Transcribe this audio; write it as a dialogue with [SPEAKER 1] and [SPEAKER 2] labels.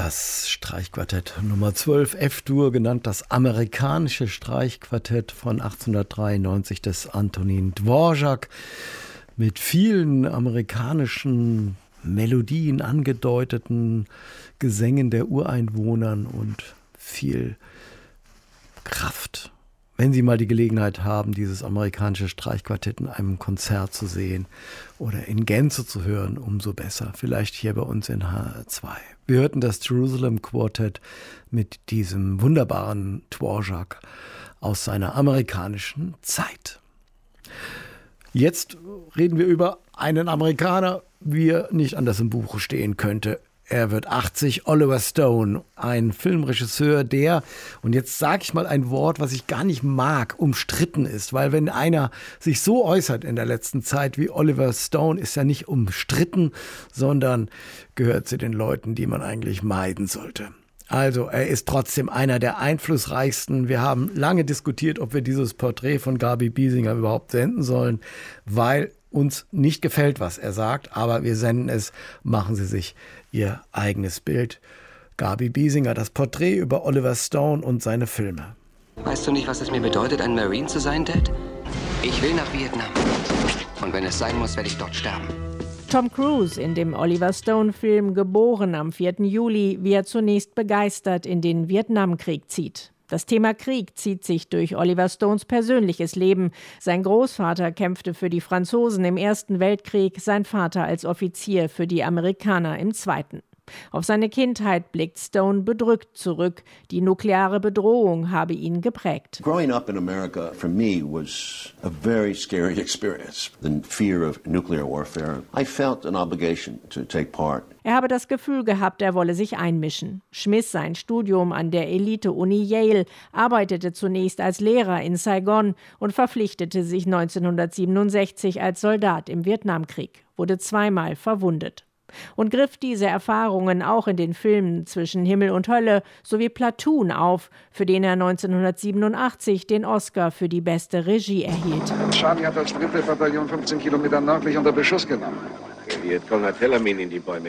[SPEAKER 1] Das Streichquartett Nummer 12, F-Dur, genannt das amerikanische Streichquartett von 1893 des Antonin Dvorak, mit vielen amerikanischen Melodien, angedeuteten Gesängen der Ureinwohnern und viel Kraft. Wenn Sie mal die Gelegenheit haben, dieses amerikanische Streichquartett in einem Konzert zu sehen oder in Gänze zu hören, umso besser. Vielleicht hier bei uns in HR2. Wir hörten das Jerusalem Quartet mit diesem wunderbaren Dvorak aus seiner amerikanischen Zeit. Jetzt reden wir über einen Amerikaner, wie er nicht anders im Buche stehen könnte. Er wird 80, Oliver Stone, ein Filmregisseur, der, und jetzt sage ich mal ein Wort, was ich gar nicht mag, umstritten ist. Weil wenn einer sich so äußert in der letzten Zeit wie Oliver Stone, ist er nicht umstritten, sondern gehört zu den Leuten, die man eigentlich meiden sollte. Also er ist trotzdem einer der einflussreichsten. Wir haben lange diskutiert, ob wir dieses Porträt von Gabi Biesinger überhaupt senden sollen, weil uns nicht gefällt, was er sagt, aber wir senden es. Machen Sie sich Ihr eigenes Bild. Gabi Biesinger, das Porträt über Oliver Stone und seine Filme.
[SPEAKER 2] Weißt du nicht, was es mir bedeutet, ein Marine zu sein, Dad? Ich will nach Vietnam. Und wenn es sein muss, werde ich dort sterben.
[SPEAKER 3] Tom Cruise in dem Oliver Stone-Film Geboren am 4. Juli, wie er zunächst begeistert in den Vietnamkrieg zieht. Das Thema Krieg zieht sich durch Oliver Stones persönliches Leben. Sein Großvater kämpfte für die Franzosen im Ersten Weltkrieg, sein Vater als Offizier für die Amerikaner im Zweiten. Auf seine Kindheit blickt Stone bedrückt zurück. Die nukleare Bedrohung habe ihn geprägt.
[SPEAKER 4] Growing up in America for me was a very scary experience. The fear of nuclear warfare. I felt an obligation to take part.
[SPEAKER 3] Er habe das Gefühl gehabt, er wolle sich einmischen. Schmiss sein Studium an der Elite-Uni Yale, arbeitete zunächst als Lehrer in Saigon und verpflichtete sich 1967 als Soldat im Vietnamkrieg, wurde zweimal verwundet. Und griff diese Erfahrungen auch in den Filmen Zwischen Himmel und Hölle sowie Platoon auf, für den er 1987 den Oscar für die beste Regie erhielt.
[SPEAKER 5] Charlie hat als dritte Bataillon 15 Kilometer nördlich unter Beschuss genommen.
[SPEAKER 6] Die Vietcong hat Hellermin in die Bäume